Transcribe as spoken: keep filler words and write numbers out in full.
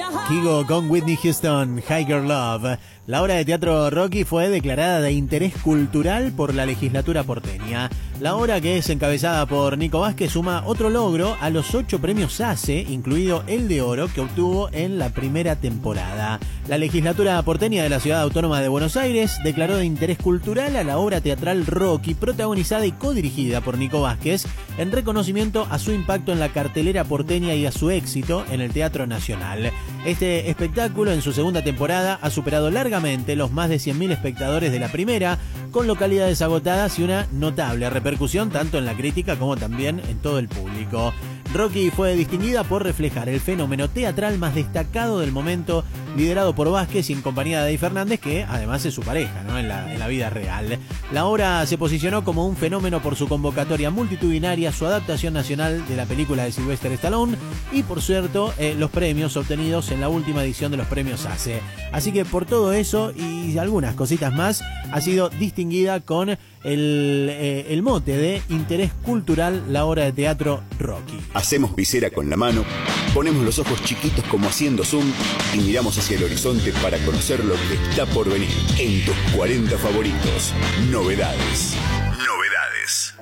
Kygo con Whitney Houston, Higher Love. La obra de teatro Rocky fue declarada de interés cultural por la legislatura porteña. La obra, que es encabezada por Nico Vázquez, suma otro logro a los ocho premios A C E, incluido el de oro que obtuvo en la primera temporada. La legislatura porteña de la Ciudad Autónoma de Buenos Aires declaró de interés cultural a la obra teatral Rocky, protagonizada y codirigida por Nico Vázquez, en reconocimiento a su impacto en la cartelera porteña y a su éxito en el Teatro Nacional. Este espectáculo, en su segunda temporada, ha superado largamente los más de cien mil espectadores de la primera, con localidades agotadas y una notable repercusión tanto en la crítica como también en todo el público. Rocky fue distinguida por reflejar el fenómeno teatral más destacado del momento, liderado por Vázquez y en compañía de Day Fernández, que además es su pareja, ¿no? en, la, en la vida real. La obra se posicionó como un fenómeno por su convocatoria multitudinaria, su adaptación nacional de la película de Sylvester Stallone y, por cierto, eh, los premios obtenidos en la última edición de los premios A C E. Así que por todo eso y algunas cositas más, ha sido distinguida con el, eh, el mote de interés cultural la obra de teatro Rocky. Hacemos visera con la mano, ponemos los ojos chiquitos como haciendo zoom y miramos hacia el horizonte para conocer lo que está por venir en tus cuarenta favoritos. Novedades. Novedades.